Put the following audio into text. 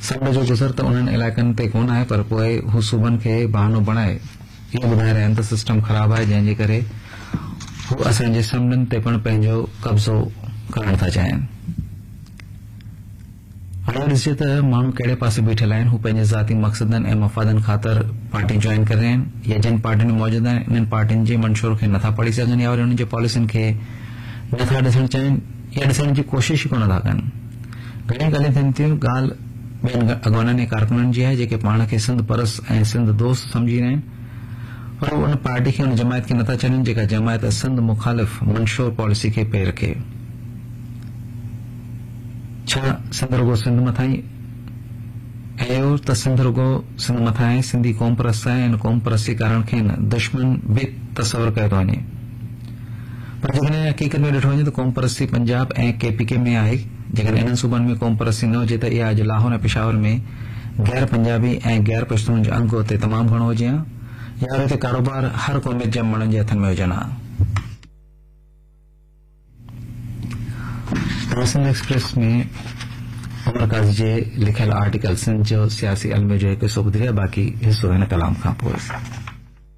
समुंड जो गुज़र त उन्हनि इलाइक़नि ते कोन आहे, पर पोइ हू सूबनि खे बहानो बणाए इहो ॿुधाए रहिया आहिनि त सिस्टम ख़राब आहे, जंहिंजे करे हू असांजे समुंडनि ते पिणु पंहिंजो कब्ज़ो करण था चाहिनि। हाणे ॾिसिजे त माण्हू कहिड़े पासे बीठल आहिनि। हू पंहिंजे ज़ाती मक़सदनि ऐं मफ़ादनि ख़ातिर पार्टी जॉइन करे रहिया आहिनि, या जिन पार्टियुनि में मौजूद आहिनि इन्हनि पार्टियुनि जे मंशूर खे नथा पढ़ी सघनि, या वरी उन्हनि जे पॉलिसियुनि खे नथा ॾिसणु चाहिनि, या ॾिसण जी कोशिश ई कोन था कनि। घणी ॻाल्हियूं थियनि थियूं। ॻाल्हि ॿियनि अॻवाननि ऐं कारकुननि जी आहे जेके पाण खे सिंध परस ऐं सिंध दोस्त समझी रहिया आहिनि, पर उन पार्टी खे उन जमायत खे नथा चवनि जेका जमायत सिंध मुखालिफ़ मंशूर पॉलिसी खे पेर रखे। छा सिंध रुगो सिंध मथां ई इहो त सिंध रुगो सिंध मथां आहे, सिंधी क़ौम परस्त आहे, इन क़ौम परस्ती कारण खे दुश्मन भी तस्वर कयो थो वञे। पर जेकॾहिं हक़ीक़त में ॾिठो वञे त क़ौम परस्ती पंजाब ऐं केपीके में आहे। जेकॾहिं इन्हनि सूबनि में क़ौम परस्ती न हुजे त इहा अॼु लाहौर ऐं पेशावर में गैर पंजाबी ऐं गैर पश्तून जो अंग उते तमामु घणो हुजे हा, या हिते कारोबार हर क़ौमियत जे माण्हुनि जे हथनि में हुजनि हा। सिंध एक्सप्रेस में उमर काज़ी जे लिखियल आर्टिकल सिंध जो सियासी अलमे जो हिकु हिसो ॿुधी रहिया, बाक़ी हिसो हिन कलाम खां पोइ।